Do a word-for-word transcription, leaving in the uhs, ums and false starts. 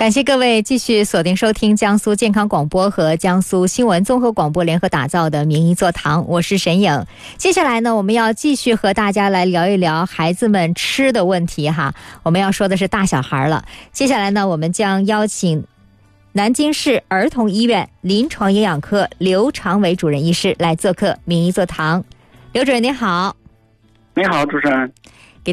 感谢各位继续锁定收听江苏健康广播和江苏新闻综合广播联合打造的名医座堂，我是沈颖。接下来呢，我们要继续和大家来聊一聊孩子们吃的问题哈。我们要说的是大小孩了。接下来呢，我们将邀请南京市儿童医院临床营养科刘长伟主任医师来做客名医座堂。刘主任您好。 你好，主持人。